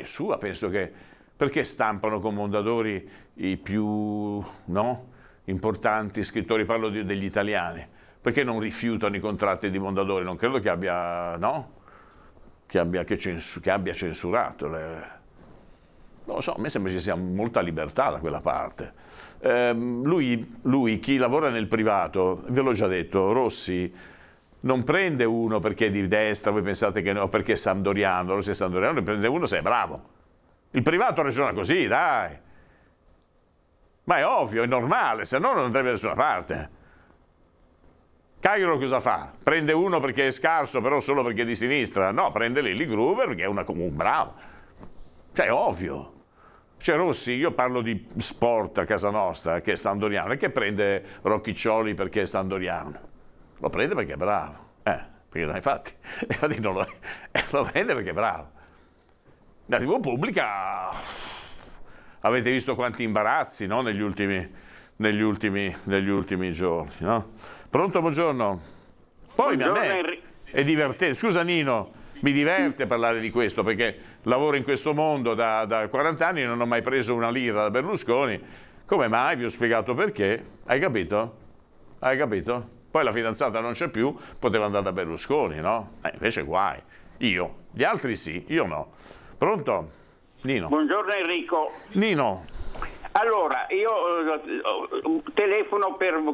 sua, penso che perché stampano con Mondadori i più importanti scrittori, parlo degli italiani, perché non rifiutano i contratti di Mondadori? Non credo che abbia, che abbia censurato. Non lo so, a me sembra ci sia molta libertà da quella parte. Lui, chi lavora nel privato, ve l'ho già detto, Rossi non prende uno perché è di destra, voi pensate che no, perché è sampdoriano, Rossi è sampdoriano, ne prende uno se è bravo. Il privato ragiona così, dai. Ma è ovvio, è normale, se no non andrebbe da nessuna parte. Cagliaro cosa fa? Prende uno perché è scarso, però solo perché è di sinistra? No, prende Lilli Gruber perché è un bravo. Cioè, è ovvio. Cioè Rossi, io parlo di sport a casa nostra, che è sampdoriano, e che prende Rocchiccioli perché è sampdoriano. Lo prende perché è bravo. Perché infatti non lo prende perché è bravo. La TV pubblica, avete visto quanti imbarazzi, no? negli ultimi giorni, no? Pronto, buongiorno. Poi Buongiorno, a me è divertente. Scusa Nino, mi diverte parlare di questo perché lavoro in questo mondo da 40 anni e non ho mai preso una lira da Berlusconi. Come mai? Vi ho spiegato perché. Hai capito? Hai capito? Poi la fidanzata non c'è più, poteva andare da Berlusconi, no? Invece guai. Io. Gli altri sì, io no. Pronto? Nino. Buongiorno Enrico. Nino. Allora, io telefono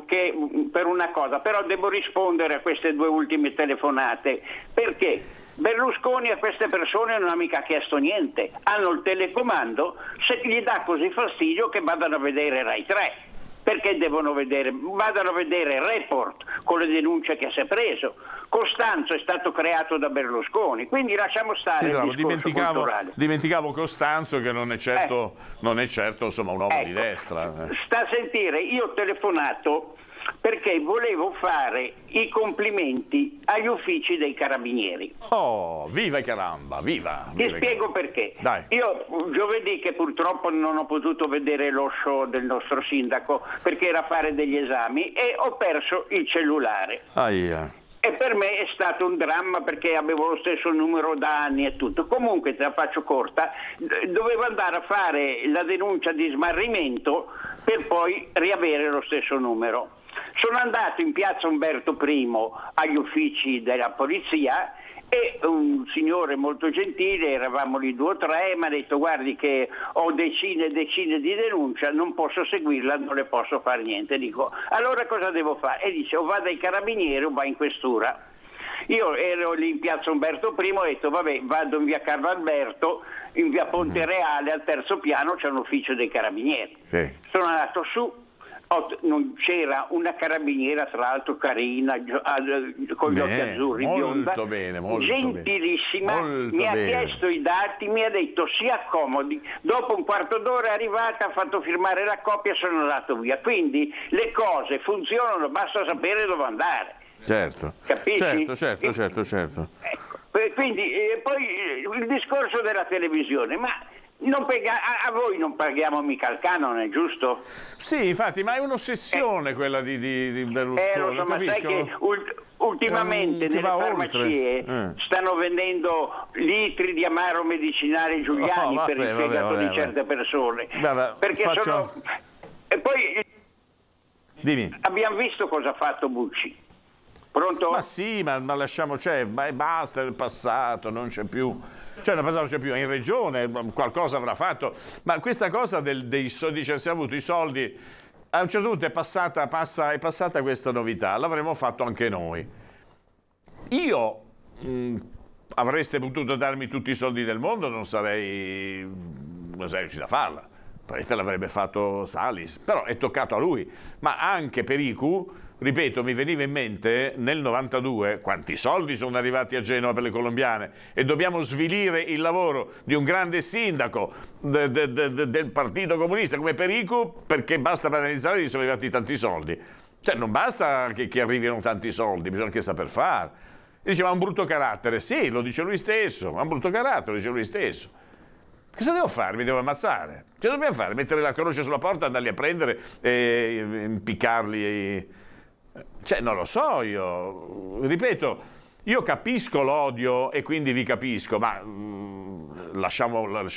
per una cosa, però devo rispondere a queste due ultime telefonate, perché Berlusconi a queste persone non ha mica chiesto niente, hanno il telecomando, se gli dà così fastidio che vadano a vedere Rai 3. Perché vadano a vedere Report con le denunce che si è preso. Costanzo è stato creato da Berlusconi, quindi lasciamo stare il discorso culturale. Dimenticavo Costanzo, che non è certo insomma un uomo di destra. Sta a sentire, io ho telefonato perché volevo fare i complimenti agli uffici dei carabinieri. Oh, viva i caramba, viva! Ti spiego perché. Dai. Io giovedì, che purtroppo non ho potuto vedere lo show del nostro sindaco perché era a fare degli esami, e ho perso il cellulare. Aia. E per me è stato un dramma perché avevo lo stesso numero da anni e tutto. Comunque, te la faccio corta, dovevo andare a fare la denuncia di smarrimento per poi riavere lo stesso numero. Sono andato in piazza Umberto I agli uffici della polizia e un signore molto gentile, eravamo lì 2 o 3, mi ha detto: guardi che ho decine e decine di denunce, non posso seguirla, non le posso fare niente. Dico: allora cosa devo fare? E dice: o vado ai carabinieri o va in questura. Io ero lì in piazza Umberto I, ho detto: vabbè, vado in via Carlo Alberto, in via Ponte Reale, al 3° piano c'è un ufficio dei carabinieri. Sono andato su, non c'era una carabiniera, tra l'altro carina, con gli occhi azzurri, bionda, gentilissima, mi ha chiesto i dati, mi ha detto: si accomodi. Dopo un quarto d'ora è arrivata, ha fatto firmare la copia e sono andato via. Quindi le cose funzionano, basta sapere dove andare. Certo. Capisci? Certo. Ecco. Quindi poi il discorso della televisione, ma a voi non paghiamo mica il canone, giusto? Sì, infatti, ma è un'ossessione quella di Berlusconi. Lo so, ma sai che ultimamente nelle farmacie stanno vendendo litri di amaro medicinale Giuliani per il fegato di certe persone. Perché sono... E poi dimmi. Abbiamo visto cosa ha fatto Bucci. Pronto? Ma sì, ma lasciamo, basta, è il passato, non c'è più. Cioè, nel passato non c'è più, è in regione, qualcosa avrà fatto. Ma questa cosa dei soldi, dice, si è avuto i soldi, a un certo punto è passata questa novità, l'avremmo fatto anche noi. Io, avreste potuto darmi tutti i soldi del mondo, non sarei riuscito a farla. Probabilmente l'avrebbe fatto Salis, però è toccato a lui. Ma anche per IQ, ripeto, mi veniva in mente nel 92 quanti soldi sono arrivati a Genova per le colombiane, e dobbiamo svilire il lavoro di un grande sindaco del Partito Comunista come Perico perché basta banalizzare che gli sono arrivati tanti soldi. Cioè non basta che arrivino tanti soldi, bisogna anche saper fare. Diceva: ha un brutto carattere. Sì, lo dice lui stesso, ha un brutto carattere, lo dice lui stesso. Cosa devo fare? Mi devo ammazzare? Cosa dobbiamo fare? Mettere la croce sulla porta, andarli a prendere e impiccarli? Cioè, non lo so, io ripeto, io capisco l'odio e quindi vi capisco, ma lasciamo